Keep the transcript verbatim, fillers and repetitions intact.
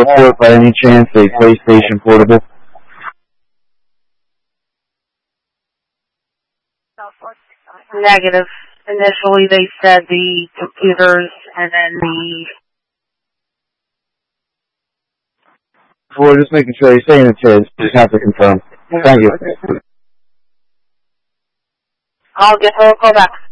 support by any chance a PlayStation Portable? Negative. Initially they said the computers and then the... Well, just making sure you're saying it's his. Just have to confirm. Thank you. I'll get her a call back.